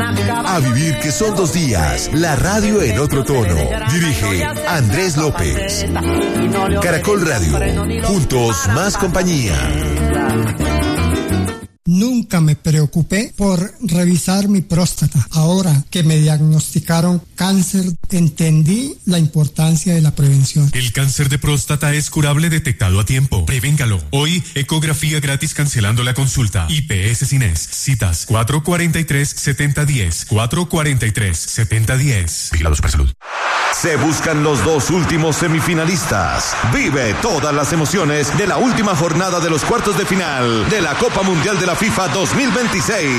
A vivir que son 2 días. La radio en otro tono. Dirige Andrés López. Caracol Radio. Juntos más compañía. Nunca me preocupé por revisar mi próstata. Ahora que me diagnosticaron cáncer, entendí la importancia de la prevención. El cáncer de próstata es curable detectado a tiempo. Prevéngalo. Hoy, ecografía gratis cancelando la consulta. IPS Cines. Citas 443-7010. 443-7010. Vigilado Supersalud. Se buscan los 2 últimos semifinalistas. Vive todas las emociones de la última jornada de los cuartos de final de la Copa Mundial de la FIFA 2026. ¡El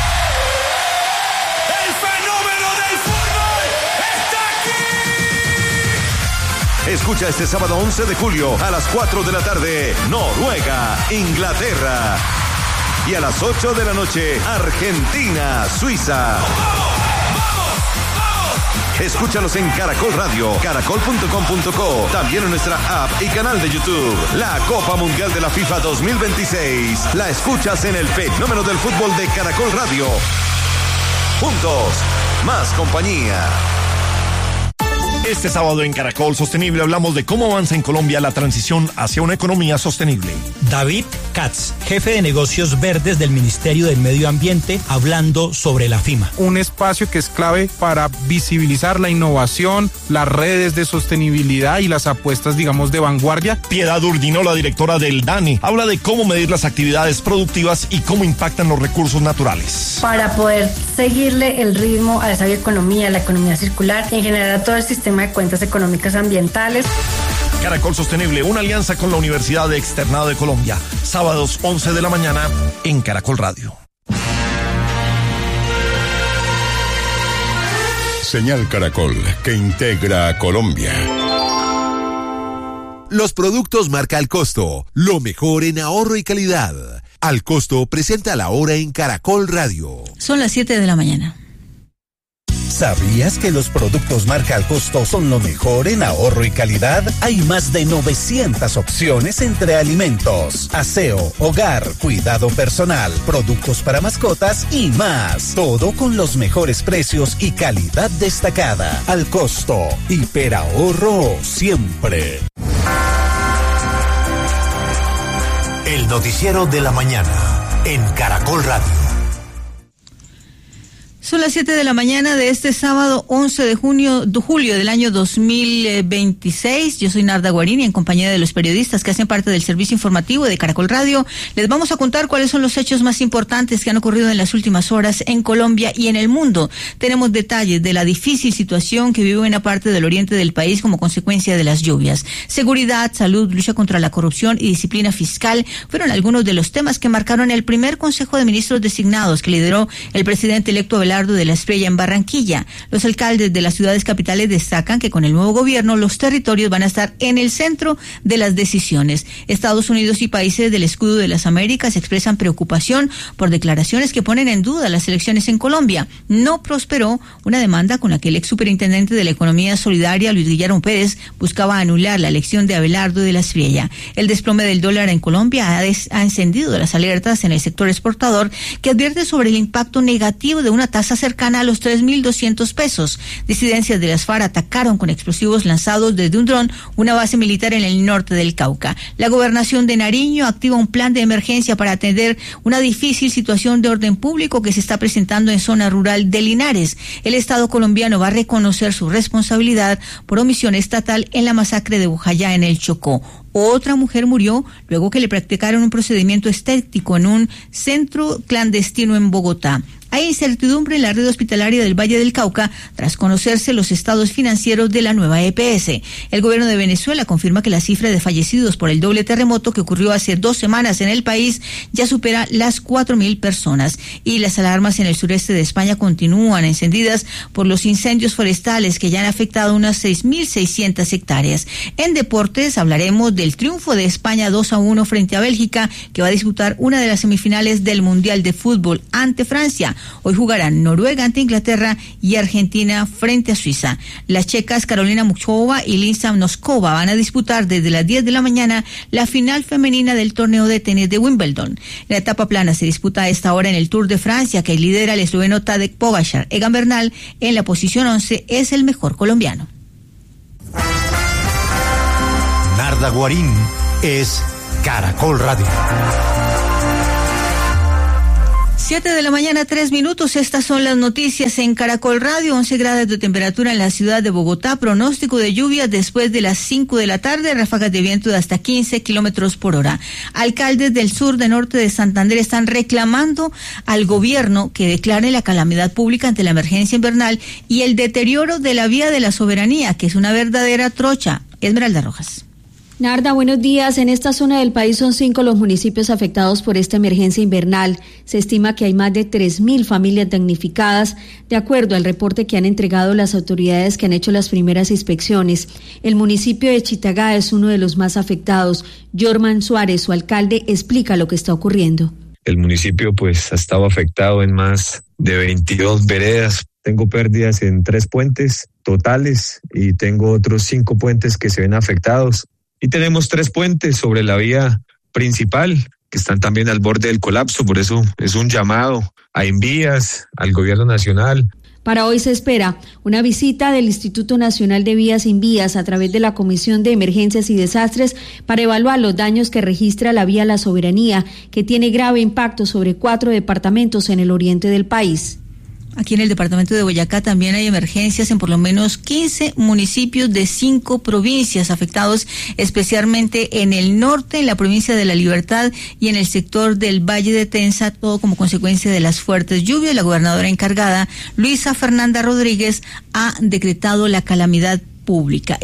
fenómeno del fútbol está aquí! Escucha este sábado 11 de julio a las 4 de la tarde, Noruega, Inglaterra. Y a las 8 de la noche, Argentina, Suiza. Escúchalos en Caracol Radio, caracol.com.co, también en nuestra app y canal de YouTube. La Copa Mundial de la FIFA 2026. La escuchas en el fenómeno del fútbol de Caracol Radio. Juntos, más compañía. Este sábado en Caracol Sostenible hablamos de cómo avanza en Colombia la transición hacia una economía sostenible. David Katz, jefe de negocios verdes del Ministerio del Medio Ambiente, hablando sobre la FIMA. Un espacio que es clave para visibilizar la innovación, las redes de sostenibilidad y las apuestas, digamos, de vanguardia. Piedad Urdinola, directora del DANE, habla de cómo medir las actividades productivas y cómo impactan los recursos naturales. Para poder seguirle el ritmo a esa bioeconomía, la economía circular y en general a todo el sistema de cuentas económicas ambientales. Caracol Sostenible, una alianza con la Universidad de Externado de Colombia. Sábados 11 de la mañana en Caracol Radio. Señal Caracol, que integra a Colombia. Los productos marca Al Costo, lo mejor en ahorro y calidad. Al Costo presenta la hora en Caracol Radio. Son las 7 de la mañana. ¿Sabías que los productos marca Al Costo son lo mejor en ahorro y calidad? Hay más de 900 opciones entre alimentos, aseo, hogar, cuidado personal, productos para mascotas y más. Todo con los mejores precios y calidad destacada. Al Costo, hiperahorro siempre. El noticiero de la mañana en Caracol Radio. Son las 7 de la mañana de este sábado 11 de julio del año 2026. Yo soy Narda Guarini, en compañía de los periodistas que hacen parte del servicio informativo de Caracol Radio. Les vamos a contar cuáles son los hechos más importantes que han ocurrido en las últimas horas en Colombia y en el mundo. Tenemos detalles de la difícil situación que vive una parte del oriente del país como consecuencia de las lluvias. Seguridad, salud, lucha contra la corrupción y disciplina fiscal fueron algunos de los temas que marcaron el primer Consejo de Ministros designados que lideró el presidente electo Abelardo de la Espriella en Barranquilla. Los alcaldes de las ciudades capitales destacan que con el nuevo gobierno los territorios van a estar en el centro de las decisiones. Estados Unidos y países del escudo de las Américas expresan preocupación por declaraciones que ponen en duda las elecciones en Colombia. No prosperó una demanda con la que el ex superintendente de la economía solidaria, Luis Guillermo Pérez, buscaba anular la elección de Abelardo de la Espriella. El desplome del dólar en Colombia ha encendido las alertas en el sector exportador, que advierte sobre el impacto negativo de una tasa cercana a los 3.200 pesos. Disidencias de las FARC atacaron con explosivos lanzados desde un dron una base militar en el norte del Cauca. La gobernación de Nariño activa un plan de emergencia para atender una difícil situación de orden público que se está presentando en zona rural de Linares. El Estado colombiano va a reconocer su responsabilidad por omisión estatal en la masacre de Bojayá en el Chocó. Otra mujer murió luego que le practicaron un procedimiento estético en un centro clandestino en Bogotá. Hay incertidumbre en la red hospitalaria del Valle del Cauca tras conocerse los estados financieros de la nueva EPS. El gobierno de Venezuela confirma que la cifra de fallecidos por el doble terremoto que ocurrió hace 2 semanas en el país ya supera las 4.000 personas. Y las alarmas en el sureste de España continúan encendidas por los incendios forestales que ya han afectado unas 6.600 hectáreas. En deportes hablaremos del triunfo de España 2-1 frente a Bélgica, que va a disputar una de las semifinales del Mundial de Fútbol ante Francia. Hoy jugarán Noruega ante Inglaterra y Argentina frente a Suiza. Las checas Karolina Muchova y Lindsay Noskova van a disputar desde las 10 de la mañana la final femenina del torneo de tenis de Wimbledon. La etapa plana se disputa a esta hora en el Tour de Francia, que lidera el esloveno Tadej Pogačar. Egan Bernal, en la posición 11, es el mejor colombiano. Narda Guarín es Caracol Radio. 7 de la mañana, 3 minutos. Estas son las noticias en Caracol Radio. 11 grados de temperatura en la ciudad de Bogotá. Pronóstico de lluvia después de las 5 de la tarde. Ráfagas de viento de hasta 15 kilómetros por hora. Alcaldes del sur, de norte de Santander están reclamando al gobierno que declare la calamidad pública ante la emergencia invernal y el deterioro de la vía de la soberanía, que es una verdadera trocha. Esmeralda Rojas. Narda, buenos días. En esta zona del país son 5 los municipios afectados por esta emergencia invernal. Se estima que hay más de 3.000 familias damnificadas, de acuerdo al reporte que han entregado las autoridades que han hecho las primeras inspecciones. El municipio de Chitagá es uno de los más afectados. Jorman Suárez, su alcalde, explica lo que está ocurriendo. El municipio pues ha estado afectado en más de 22 veredas. Tengo pérdidas en 3 puentes totales y tengo otros 5 puentes que se ven afectados. Y tenemos 3 puentes sobre la vía principal que están también al borde del colapso. Por eso es un llamado a Invías, al gobierno nacional. Para hoy se espera una visita del Instituto Nacional de Vías Invías a través de la Comisión de Emergencias y Desastres para evaluar los daños que registra la vía La Soberanía, que tiene grave impacto sobre 4 departamentos en el oriente del país. Aquí en el departamento de Boyacá también hay emergencias en por lo menos 15 municipios de 5 provincias afectados, especialmente en el norte, en la provincia de La Libertad y en el sector del Valle de Tensa, todo como consecuencia de las fuertes lluvias. La gobernadora encargada, Luisa Fernanda Rodríguez, ha decretado la calamidad pública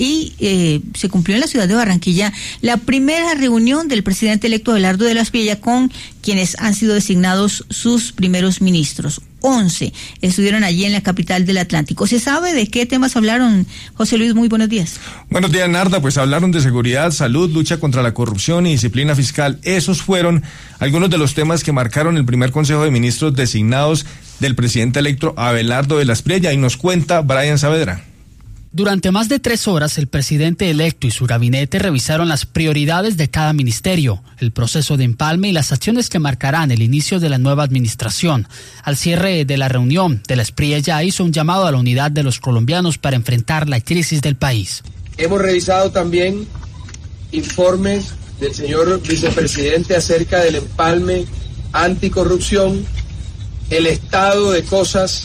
y se cumplió en la ciudad de Barranquilla la primera reunión del presidente electo Abelardo de la Espriella con quienes han sido designados sus primeros ministros. 11 estuvieron allí en la capital del Atlántico. ¿Se sabe de qué temas hablaron? José Luis, muy buenos días. Buenos días, Narda. Pues hablaron de seguridad, salud, lucha contra la corrupción y disciplina fiscal. Esos fueron algunos de los temas que marcaron el primer Consejo de Ministros designados del presidente electo Abelardo de la Espriella, y nos cuenta Brian Saavedra. Durante más de 3 horas, el presidente electo y su gabinete revisaron las prioridades de cada ministerio, el proceso de empalme y las acciones que marcarán el inicio de la nueva administración. Al cierre de la reunión, de la Espriella hizo un llamado a la unidad de los colombianos para enfrentar la crisis del país. Hemos revisado también informes del señor vicepresidente acerca del empalme anticorrupción, el estado de cosas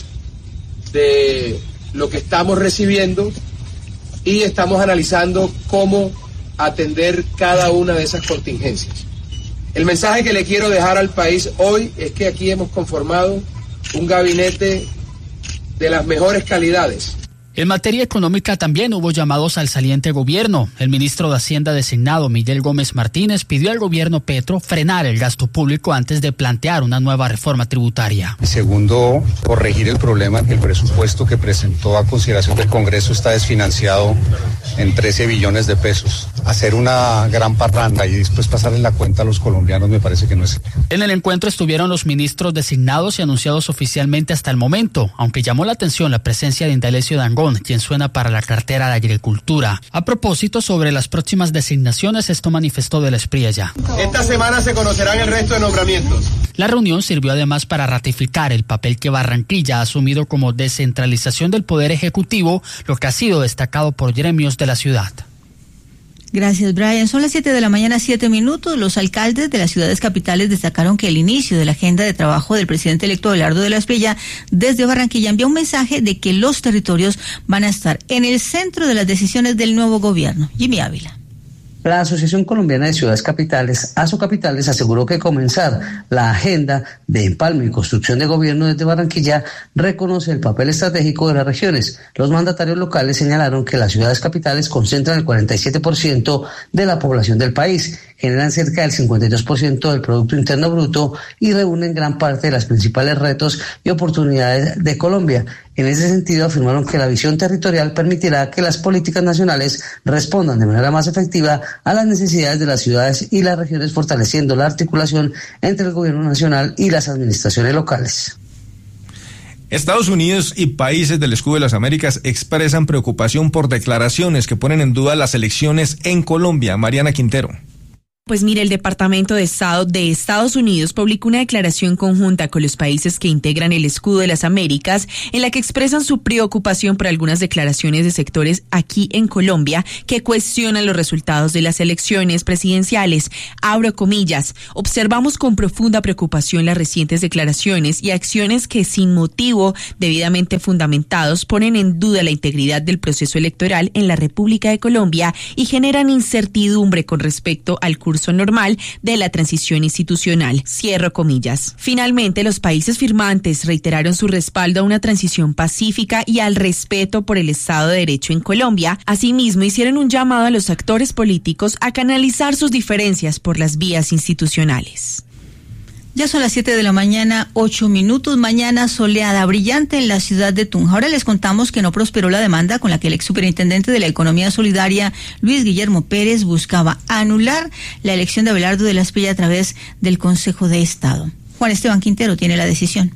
de lo que estamos recibiendo, y estamos analizando cómo atender cada una de esas contingencias. El mensaje que le quiero dejar al país hoy es que aquí hemos conformado un gabinete de las mejores calidades. En materia económica también hubo llamados al saliente gobierno. El ministro de Hacienda designado, Miguel Gómez Martínez, pidió al gobierno Petro frenar el gasto público antes de plantear una nueva reforma tributaria. Segundo, corregir el problema que el presupuesto que presentó a consideración del Congreso está desfinanciado en 13 billones de pesos. Hacer una gran parranda y después pasarle la cuenta a los colombianos me parece que no es. En el encuentro estuvieron los ministros designados y anunciados oficialmente hasta el momento, aunque llamó la atención la presencia de Indalecio Dangond, quien suena para la cartera de Agricultura. A propósito, sobre las próximas designaciones, esto manifestó de la Espriella. Esta semana se conocerán el resto de nombramientos. La reunión sirvió además para ratificar el papel que Barranquilla ha asumido como descentralización del Poder Ejecutivo, lo que ha sido destacado por gremios de la ciudad. Gracias, Brian. Son las 7 de la mañana, 7 minutos. Los alcaldes de las ciudades capitales destacaron que el inicio de la agenda de trabajo del presidente electo Abelardo de la Espriella desde Barranquilla envía un mensaje de que los territorios van a estar en el centro de las decisiones del nuevo gobierno. Jimmy Ávila. La Asociación Colombiana de Ciudades Capitales, ASOCapitales, aseguró que comenzar la agenda de empalme y construcción de gobierno desde Barranquilla reconoce el papel estratégico de las regiones. Los mandatarios locales señalaron que las ciudades capitales concentran el 47% de la población del país, generan cerca del 52% del Producto Interno Bruto y reúnen gran parte de los principales retos y oportunidades de Colombia. En ese sentido, afirmaron que la visión territorial permitirá que las políticas nacionales respondan de manera más efectiva a las necesidades de las ciudades y las regiones, fortaleciendo la articulación entre el gobierno nacional y las administraciones locales. Estados Unidos y países del Escudo de las Américas expresan preocupación por declaraciones que ponen en duda las elecciones en Colombia. Mariana Quintero. Pues mire, el Departamento de Estado de Estados Unidos publicó una declaración conjunta con los países que integran el Escudo de las Américas en la que expresan su preocupación por algunas declaraciones de sectores aquí en Colombia que cuestionan los resultados de las elecciones presidenciales. Abro comillas, observamos con profunda preocupación las recientes declaraciones y acciones que sin motivo debidamente fundamentados ponen en duda la integridad del proceso electoral en la República de Colombia y generan incertidumbre con respecto al curso normal de la transición institucional. Cierro comillas. Finalmente, los países firmantes reiteraron su respaldo a una transición pacífica y al respeto por el Estado de Derecho en Colombia. Asimismo, hicieron un llamado a los actores políticos a canalizar sus diferencias por las vías institucionales. Ya son las 7 de la mañana, 8 minutos. Mañana soleada, brillante en la ciudad de Tunja. Ahora les contamos que no prosperó la demanda con la que el ex superintendente de la Economía Solidaria, Luis Guillermo Pérez, buscaba anular la elección de Abelardo de la Espriella a través del Consejo de Estado. Juan Esteban Quintero tiene la decisión.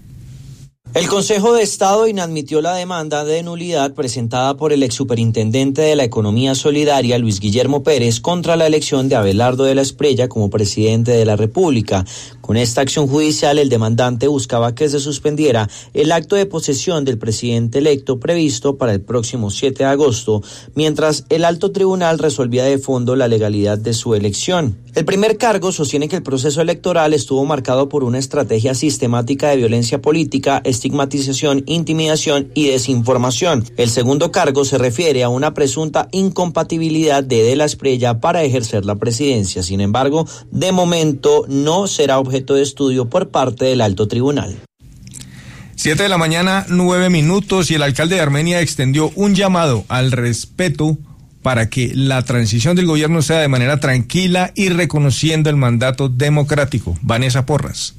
El Consejo de Estado inadmitió la demanda de nulidad presentada por el exsuperintendente de la Economía Solidaria, Luis Guillermo Pérez, contra la elección de Abelardo de la Espriella como presidente de la República. Con esta acción judicial, el demandante buscaba que se suspendiera el acto de posesión del presidente electo previsto para el próximo 7 de agosto, mientras el alto tribunal resolvía de fondo la legalidad de su elección. El primer cargo sostiene que el proceso electoral estuvo marcado por una estrategia sistemática de violencia política, estigmatización, intimidación y desinformación. El segundo cargo se refiere a una presunta incompatibilidad de la Espriella para ejercer la presidencia. Sin embargo, de momento no será objeto de estudio por parte del alto tribunal. 7 de la mañana, 9 minutos, y el alcalde de Armenia extendió un llamado al respeto para que la transición del gobierno sea de manera tranquila y reconociendo el mandato democrático. Vanessa Porras.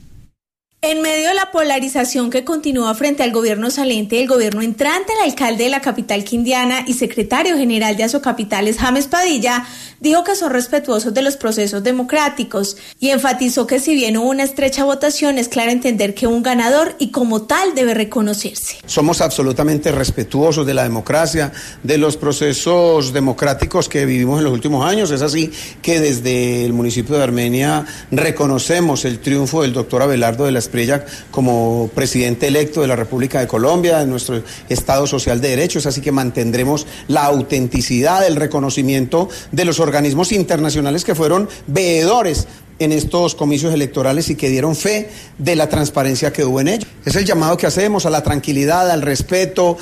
En medio de la polarización que continúa frente al gobierno saliente y el gobierno entrante, el alcalde de la capital quindiana y secretario general de Asocapitales, James Padilla, dijo que son respetuosos de los procesos democráticos y enfatizó que si bien hubo una estrecha votación, es claro entender que hubo un ganador y como tal debe reconocerse. Somos absolutamente respetuosos de la democracia, de los procesos democráticos que vivimos en los últimos años. Es así que desde el municipio de Armenia reconocemos el triunfo del doctor Abelardo de la Espriella como presidente electo de la República de Colombia, de nuestro Estado Social de Derecho. Es así que mantendremos la autenticidad, el reconocimiento de los organismos internacionales que fueron veedores en estos comicios electorales y que dieron fe de la transparencia que hubo en ellos. Es el llamado que hacemos a la tranquilidad, al respeto,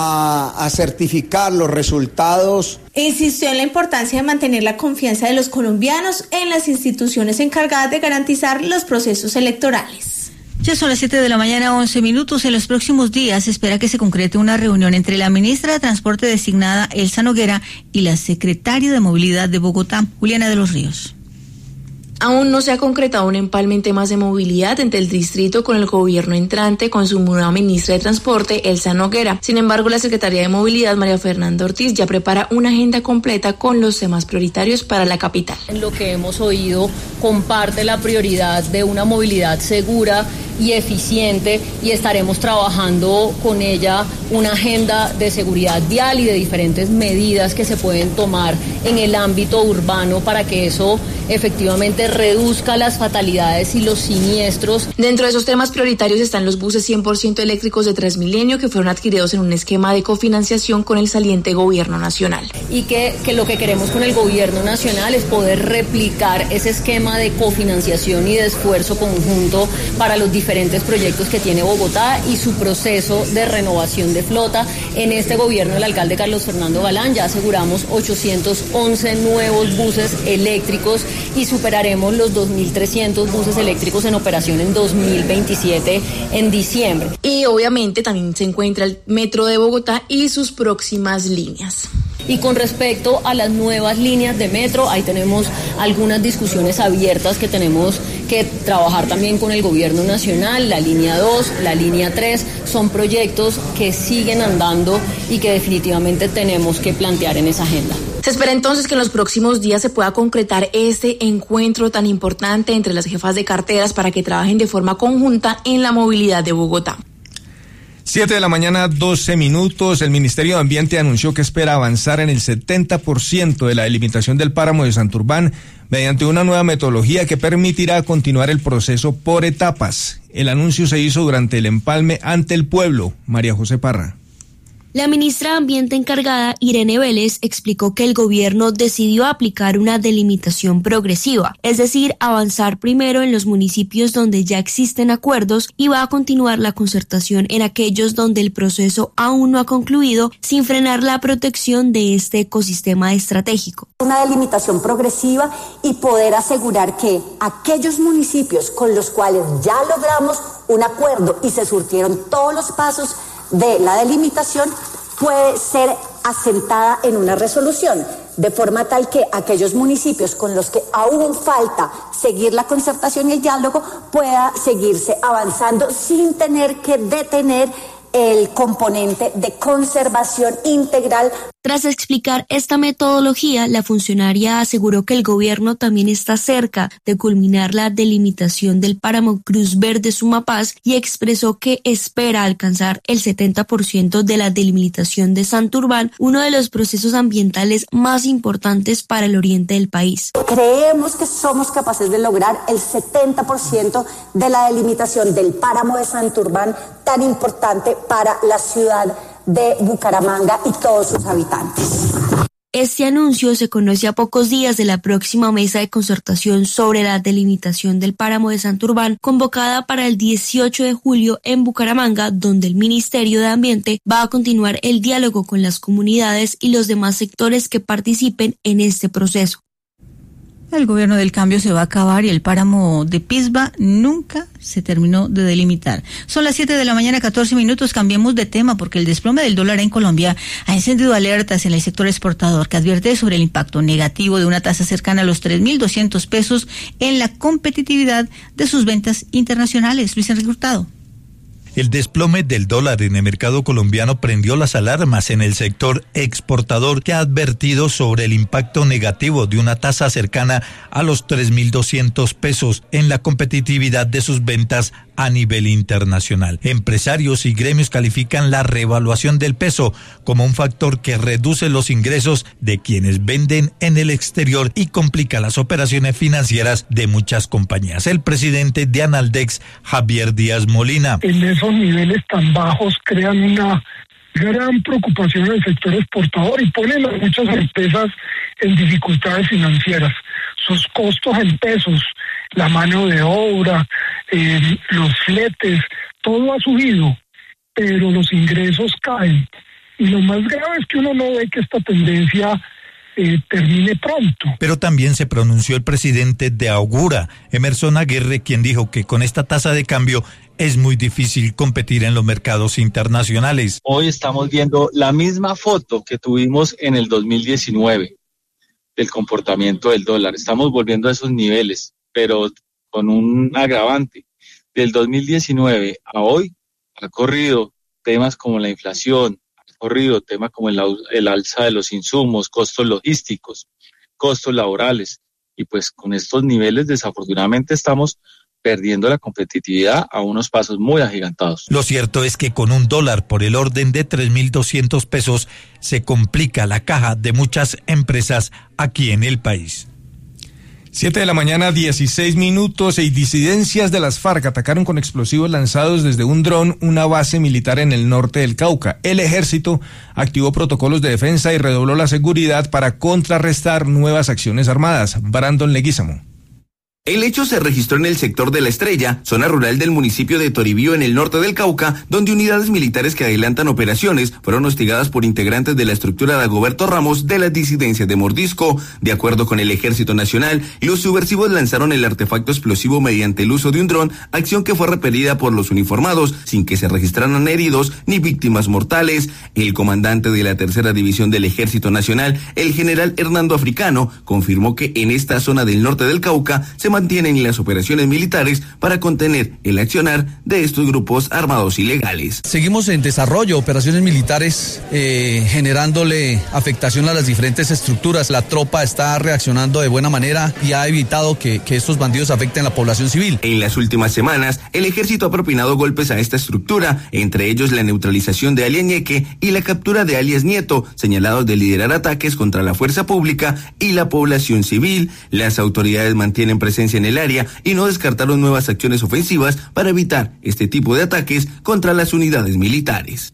a certificar los resultados. Insistió en la importancia de mantener la confianza de los colombianos en las instituciones encargadas de garantizar los procesos electorales. Ya son las 7 de la mañana, 11 minutos. En los próximos días se espera que se concrete una reunión entre la ministra de Transporte designada, Elsa Noguera, y la secretaria de Movilidad de Bogotá, Juliana de los Ríos. Aún no se ha concretado un empalme en temas de movilidad entre el distrito con el gobierno entrante con su nueva ministra de Transporte, Elsa Noguera. Sin embargo, la secretaria de Movilidad, María Fernanda Ortiz, ya prepara una agenda completa con los temas prioritarios para la capital. En lo que hemos oído, comparte la prioridad de una movilidad segura y eficiente y estaremos trabajando con ella una agenda de seguridad vial y de diferentes medidas que se pueden tomar en el ámbito urbano para que eso efectivamente reduzca las fatalidades y los siniestros. Dentro de esos temas prioritarios están los buses 100% eléctricos de Transmilenio que fueron adquiridos en un esquema de cofinanciación con el saliente gobierno nacional. Y que lo que queremos con el gobierno nacional es poder replicar ese esquema de cofinanciación y de esfuerzo conjunto para los diferentes proyectos que tiene Bogotá y su proceso de renovación de flota. En este gobierno del alcalde Carlos Fernando Galán ya aseguramos 811 nuevos buses eléctricos y superaremos los 2.300 buses eléctricos en operación en 2027 en diciembre. Y obviamente también se encuentra el Metro de Bogotá y sus próximas líneas. Y con respecto a las nuevas líneas de metro, ahí tenemos algunas discusiones abiertas que tenemos que trabajar también con el gobierno nacional. La línea 2, la línea 3, son proyectos que siguen andando y que definitivamente tenemos que plantear en esa agenda. Se espera entonces que en los próximos días se pueda concretar este encuentro tan importante entre las jefas de carteras para que trabajen de forma conjunta en la movilidad de Bogotá. 7 de la mañana, 12 minutos. El Ministerio de Ambiente anunció que espera avanzar en el 70% de la delimitación del páramo de Santurbán mediante una nueva metodología que permitirá continuar el proceso por etapas. El anuncio se hizo durante el empalme ante el pueblo. María José Parra. La ministra de Ambiente encargada, Irene Vélez, explicó que el gobierno decidió aplicar una delimitación progresiva, es decir, avanzar primero en los municipios donde ya existen acuerdos y va a continuar la concertación en aquellos donde el proceso aún no ha concluido, sin frenar la protección de este ecosistema estratégico. Una delimitación progresiva y poder asegurar que aquellos municipios con los cuales ya logramos un acuerdo y se surtieron todos los pasos de la delimitación puede ser asentada en una resolución, de forma tal que aquellos municipios con los que aún falta seguir la concertación y el diálogo pueda seguirse avanzando sin tener que detener el componente de conservación integral. Tras explicar esta metodología, la funcionaria aseguró que el gobierno también está cerca de culminar la delimitación del páramo Cruz Verde Sumapaz y expresó que espera alcanzar el 70% de la delimitación de Santurbán, uno de los procesos ambientales más importantes para el oriente del país. Creemos que somos capaces de lograr el 70% de la delimitación del páramo de Santurbán, tan importante para la ciudad de Bucaramanga y todos sus habitantes. Este anuncio se conoce a pocos días de la próxima mesa de concertación sobre la delimitación del páramo de Santurbán, convocada para el 18 de julio en Bucaramanga, donde el Ministerio de Ambiente va a continuar el diálogo con las comunidades y los demás sectores que participen en este proceso. El gobierno del cambio se va a acabar y el páramo de Pisba nunca se terminó de delimitar. Son las 7 de la mañana, 14 minutos. Cambiemos de tema porque el desplome del dólar en Colombia ha encendido alertas en el sector exportador que advierte sobre el impacto negativo de una tasa cercana a los 3.200 pesos en la competitividad de sus ventas internacionales. Luis Enrique Hurtado. El desplome del dólar en el mercado colombiano prendió las alarmas en el sector exportador, que ha advertido sobre el impacto negativo de una tasa cercana a los 3.200 pesos en la competitividad de sus ventas a nivel internacional. Empresarios y gremios califican la revaluación del peso como un factor que reduce los ingresos de quienes venden en el exterior y complica las operaciones financieras de muchas compañías. El presidente de Analdex, Javier Díaz Molina. En esos niveles tan bajos crean una gran preocupación en el sector exportador y ponen a muchas empresas en dificultades financieras. Sus costos en pesos, la mano de obra, los fletes, todo ha subido, pero los ingresos caen. Y lo más grave es que uno no ve que esta tendencia termine pronto. Pero también se pronunció el presidente de Augura, Emerson Aguirre, quien dijo que con esta tasa de cambio es muy difícil competir en los mercados internacionales. Hoy estamos viendo la misma foto que tuvimos en el 2019 del comportamiento del dólar. Estamos volviendo a esos niveles, pero con un agravante. Del 2019 a hoy ha corrido temas como la inflación, ha corrido temas como el alza de los insumos, costos logísticos, costos laborales. Y pues con estos niveles desafortunadamente estamos perdiendo la competitividad a unos pasos muy agigantados. Lo cierto es que con un dólar por el orden de 3.200 pesos se complica la caja de muchas empresas aquí en el país. 7 de la mañana, 16 minutos, y disidencias de las FARC atacaron con explosivos lanzados desde un dron una base militar en el norte del Cauca. El ejército activó protocolos de defensa y redobló la seguridad para contrarrestar nuevas acciones armadas. Brandon Leguízamo. El hecho se registró en el sector de La Estrella, zona rural del municipio de Toribío en el norte del Cauca, donde unidades militares que adelantan operaciones fueron hostigadas por integrantes de la estructura de Dagoberto Ramos de las disidencias de Mordisco. De acuerdo con el Ejército Nacional, los subversivos lanzaron el artefacto explosivo mediante el uso de un dron, acción que fue repelida por los uniformados sin que se registraran heridos ni víctimas mortales. El comandante de la tercera división del Ejército Nacional, el general Hernando Africano, confirmó que en esta zona del norte del Cauca se mantienen las operaciones militares para contener el accionar de estos grupos armados ilegales. Seguimos en desarrollo, operaciones militares generándole afectación a las diferentes estructuras. La tropa está reaccionando de buena manera y ha evitado que estos bandidos afecten a la población civil. En las últimas semanas, el ejército ha propinado golpes a esta estructura, entre ellos la neutralización de alias Ñeque y la captura de alias Nieto, señalados de liderar ataques contra la fuerza pública y la población civil. Las autoridades mantienen presencia en el área y no descartaron nuevas acciones ofensivas para evitar este tipo de ataques contra las unidades militares.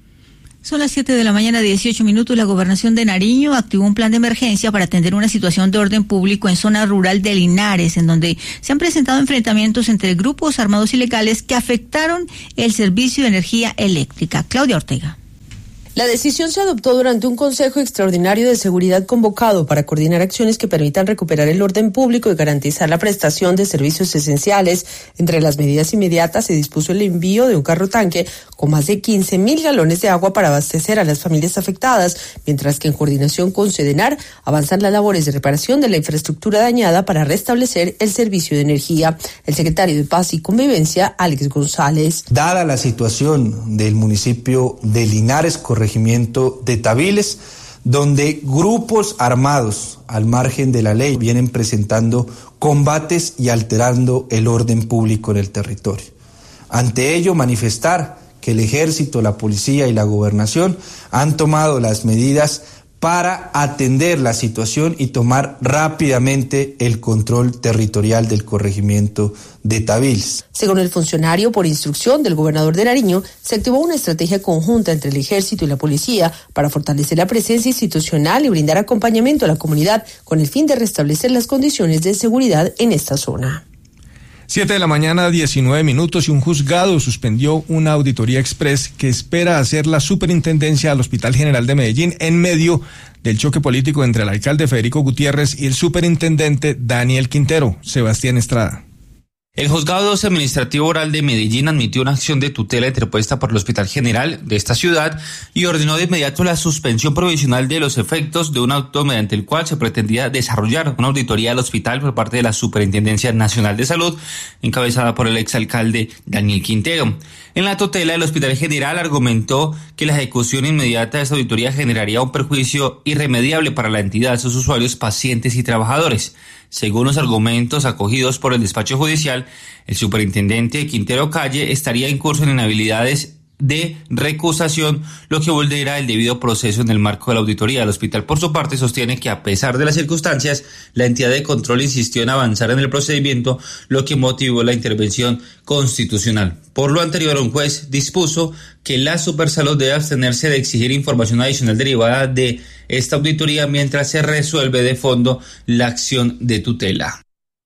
Son las 7 de la mañana, 18 minutos. La Gobernación de Nariño activó un plan de emergencia para atender una situación de orden público en zona rural de Linares, en donde se han presentado enfrentamientos entre grupos armados ilegales que afectaron el servicio de energía eléctrica. Claudia Ortega. La decisión se adoptó durante un Consejo Extraordinario de Seguridad convocado para coordinar acciones que permitan recuperar el orden público y garantizar la prestación de servicios esenciales. Entre las medidas inmediatas se dispuso el envío de un carro tanque con más de 15.000 galones de agua para abastecer a las familias afectadas, mientras que en coordinación con Sedenar avanzan las labores de reparación de la infraestructura dañada para restablecer el servicio de energía. El secretario de Paz y Convivencia, Alex González. Dada la situación del municipio de Linares, corregimiento de Tabiles, donde grupos armados al margen de la ley vienen presentando combates y alterando el orden público en el territorio. Ante ello, manifestar que el ejército, la policía y la gobernación han tomado las medidas para atender la situación y tomar rápidamente el control territorial del corregimiento de Tabiles. Según el funcionario, por instrucción del gobernador de Nariño, se activó una estrategia conjunta entre el ejército y la policía para fortalecer la presencia institucional y brindar acompañamiento a la comunidad con el fin de restablecer las condiciones de seguridad en esta zona. 7 de la mañana, 19 minutos, y un juzgado suspendió una auditoría express que espera hacer la superintendencia al Hospital General de Medellín en medio del choque político entre el alcalde Federico Gutiérrez y el superintendente Daniel Quintero. Sebastián Estrada. El Juzgado Administrativo Oral de Medellín admitió una acción de tutela interpuesta por el Hospital General de esta ciudad y ordenó de inmediato la suspensión provisional de los efectos de un auto mediante el cual se pretendía desarrollar una auditoría al hospital por parte de la Superintendencia Nacional de Salud, encabezada por el exalcalde Daniel Quintero. En la tutela, el Hospital General argumentó que la ejecución inmediata de esta auditoría generaría un perjuicio irremediable para la entidad, sus usuarios, pacientes y trabajadores. Según los argumentos acogidos por el despacho judicial, el superintendente Quintero Calle estaría incurso en inhabilidades de recusación, lo que vulnera el debido proceso en el marco de la auditoría. El hospital, por su parte, sostiene que a pesar de las circunstancias, la entidad de control insistió en avanzar en el procedimiento, lo que motivó la intervención constitucional. Por lo anterior, un juez dispuso que la Supersalud debe abstenerse de exigir información adicional derivada de esta auditoría mientras se resuelve de fondo la acción de tutela.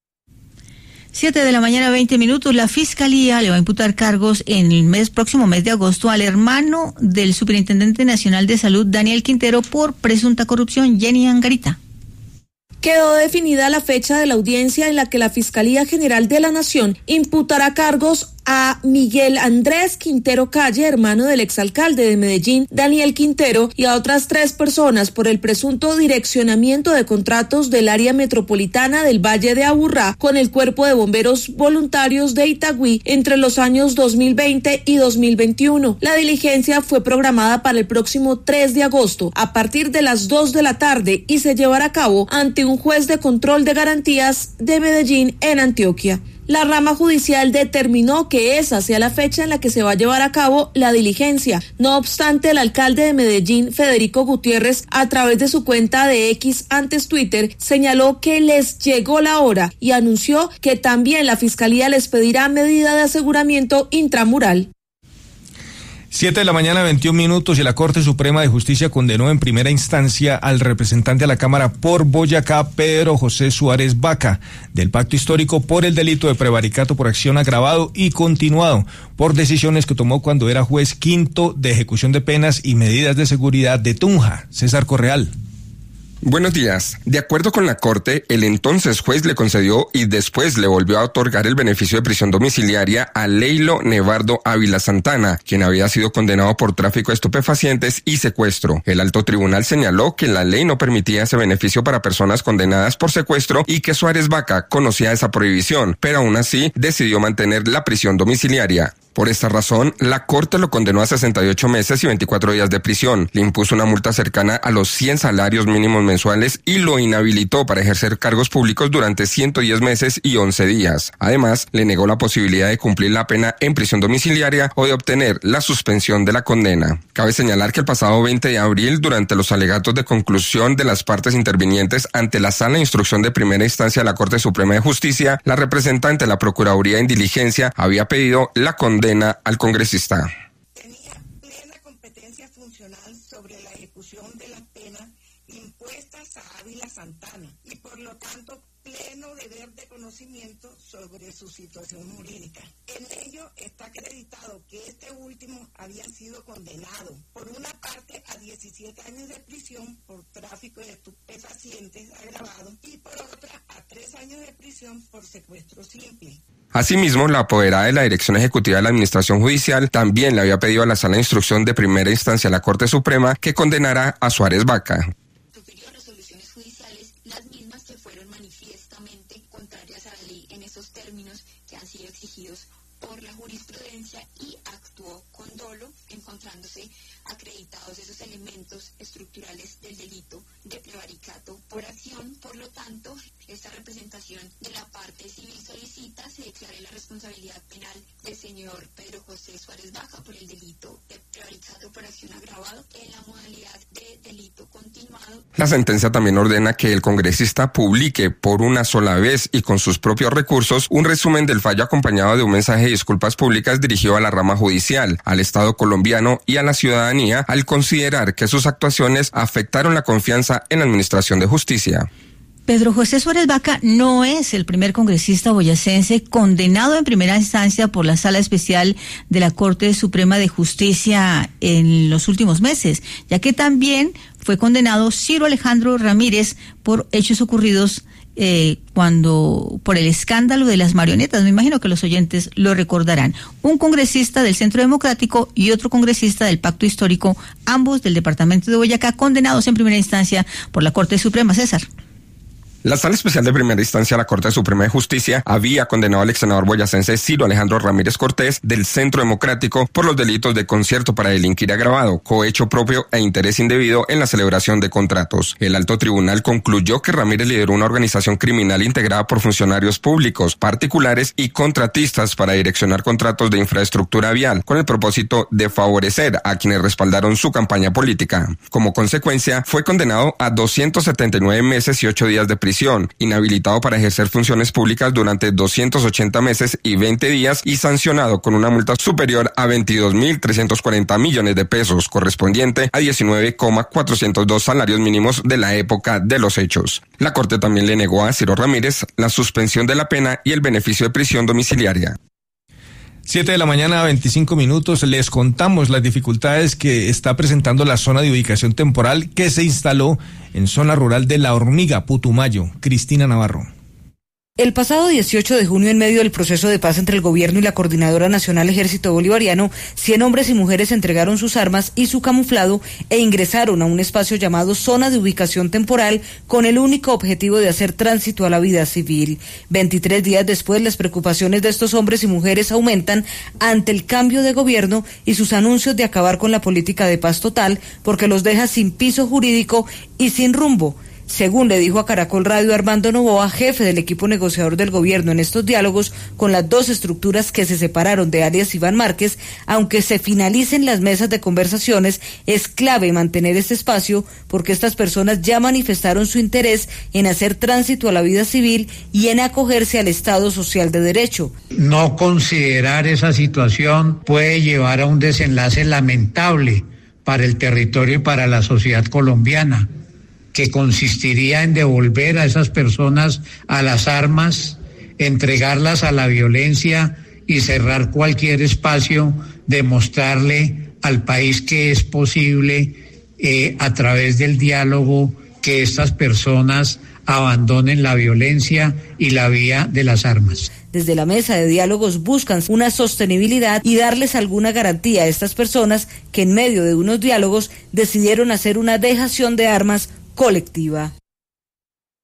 7 de la mañana, 20 minutos. La Fiscalía le va a imputar cargos en el próximo mes de agosto al hermano del Superintendente Nacional de Salud, Daniel Quintero, por presunta corrupción. Jenny Angarita. Quedó definida la fecha de la audiencia en la que la Fiscalía General de la Nación imputará cargos a Miguel Andrés Quintero Calle, hermano del exalcalde de Medellín, Daniel Quintero, y a otras 3 personas por el presunto direccionamiento de contratos del área metropolitana del Valle de Aburrá con el Cuerpo de Bomberos Voluntarios de Itagüí entre los años 2020 y 2021. La diligencia fue programada para el próximo 3 de agosto a partir de las 2 de la tarde y se llevará a cabo ante un juez de control de garantías de Medellín en Antioquia. La rama judicial determinó que esa sea la fecha en la que se va a llevar a cabo la diligencia. No obstante, el alcalde de Medellín, Federico Gutiérrez, a través de su cuenta de X, antes Twitter, señaló que les llegó la hora y anunció que también la Fiscalía les pedirá medida de aseguramiento intramural. 7 de la mañana, 21 minutos, y la Corte Suprema de Justicia condenó en primera instancia al representante a la Cámara por Boyacá, Pedro José Suárez Vaca, del pacto histórico por el delito de prevaricato por acción agravado y continuado, por decisiones que tomó cuando era juez quinto de ejecución de penas y medidas de seguridad de Tunja. César Correal. Buenos días. De acuerdo con la Corte, el entonces juez le concedió y después le volvió a otorgar el beneficio de prisión domiciliaria a Leilo Nevardo Ávila Santana, quien había sido condenado por tráfico de estupefacientes y secuestro. El alto tribunal señaló que la ley no permitía ese beneficio para personas condenadas por secuestro y que Suárez Vaca conocía esa prohibición, pero aún así decidió mantener la prisión domiciliaria. Por esta razón, la Corte lo condenó a 68 meses y 24 días de prisión, le impuso una multa cercana a los 100 salarios mínimos mensuales y lo inhabilitó para ejercer cargos públicos durante 110 meses y 11 días. Además, le negó la posibilidad de cumplir la pena en prisión domiciliaria o de obtener la suspensión de la condena. Cabe señalar que el pasado 20 de abril, durante los alegatos de conclusión de las partes intervinientes ante la Sala de Instrucción de Primera Instancia de la Corte Suprema de Justicia, la representante de la Procuraduría en diligencia había pedido la condena al congresista. Tenía plena competencia funcional sobre la ejecución de las penas impuestas a Ávila Santana y por lo tanto pleno deber de conocimiento sobre su situación jurídica. En ello está acreditado que este último había sido condenado por una parte a 17 años de prisión por tráfico de estupefacientes agravado y por otra a 3 años de prisión por secuestro simple. Asimismo, la apoderada de la Dirección Ejecutiva de la Administración Judicial también le había pedido a la Sala de Instrucción de Primera Instancia de la Corte Suprema que condenara a Suárez Vaca. Sufrió resoluciones judiciales, las mismas que fueron manifiestamente contrarias a la ley en esos términos que han sido exigidos por la jurisprudencia y actuó con dolo, encontrándose acreditados esos elementos estructurales del delito de prevaricato por acción. Por lo tanto, esta representación de la parte civil solicita se declare la responsabilidad penal del señor Pedro José Suárez Vaca por el delito de prevaricato por acción agravado en la modalidad de delito continuado. La sentencia también ordena que el congresista publique por una sola vez y con sus propios recursos un resumen del fallo acompañado de un mensaje de disculpas públicas dirigido a la rama judicial, al Estado colombiano y a la ciudadanía al considerar que sus actuaciones afectaron la confianza en la administración de justicia. Pedro José Suárez Vaca no es el primer congresista boyacense condenado en primera instancia por la Sala Especial de la Corte Suprema de Justicia en los últimos meses, ya que también fue condenado Ciro Alejandro Ramírez por hechos ocurridos por el escándalo de las marionetas. Me imagino que los oyentes lo recordarán. Un congresista del Centro Democrático y otro congresista del Pacto Histórico, ambos del departamento de Boyacá, condenados en primera instancia por la Corte Suprema. César. La Sala Especial de Primera Instancia de la Corte Suprema de Justicia había condenado al ex senador boyacense Ciro Alejandro Ramírez Cortés del Centro Democrático por los delitos de concierto para delinquir agravado, cohecho propio e interés indebido en la celebración de contratos. El alto tribunal concluyó que Ramírez lideró una organización criminal integrada por funcionarios públicos, particulares y contratistas para direccionar contratos de infraestructura vial con el propósito de favorecer a quienes respaldaron su campaña política. Como consecuencia, fue condenado a 279 meses y 8 días de prisión, inhabilitado para ejercer funciones públicas durante 280 meses y 20 días y sancionado con una multa superior a 22.340 millones de pesos, correspondiente a 19,402 salarios mínimos de la época de los hechos. La Corte también le negó a Ciro Ramírez la suspensión de la pena y el beneficio de prisión domiciliaria. 7 de la mañana, 25 minutos. Les contamos las dificultades que está presentando la zona de ubicación temporal que se instaló en zona rural de La Hormiga, Putumayo. Cristina Navarro. El pasado 18 de junio, en medio del proceso de paz entre el gobierno y la Coordinadora Nacional Ejército Bolivariano, 100 hombres y mujeres entregaron sus armas y su camuflado e ingresaron a un espacio llamado Zona de Ubicación Temporal con el único objetivo de hacer tránsito a la vida civil. 23 días después, las preocupaciones de estos hombres y mujeres aumentan ante el cambio de gobierno y sus anuncios de acabar con la política de paz total, porque los deja sin piso jurídico y sin rumbo. Según le dijo a Caracol Radio Armando Novoa, jefe del equipo negociador del gobierno en estos diálogos con las dos estructuras que se separaron de alias Iván Márquez, aunque se finalicen las mesas de conversaciones, es clave mantener este espacio porque estas personas ya manifestaron su interés en hacer tránsito a la vida civil y en acogerse al Estado Social de Derecho. No considerar esa situación puede llevar a un desenlace lamentable para el territorio y para la sociedad colombiana, que consistiría en devolver a esas personas a las armas, entregarlas a la violencia y cerrar cualquier espacio de mostrarle al país que es posible, a través del diálogo, que estas personas abandonen la violencia y la vía de las armas. Desde la mesa de diálogos buscan una sostenibilidad y darles alguna garantía a estas personas que en medio de unos diálogos decidieron hacer una dejación de armas colectiva.